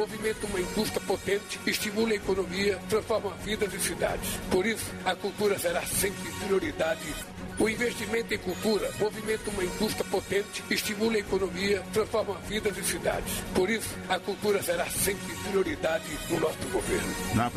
movimenta uma indústria potente, estimula a economia, transforma vidas e cidades. Por isso, a cultura será sempre prioridade. O investimento em cultura movimenta uma indústria potente, estimula a economia, transforma vidas e cidades. Por isso, a cultura será sempre prioridade no nosso governo.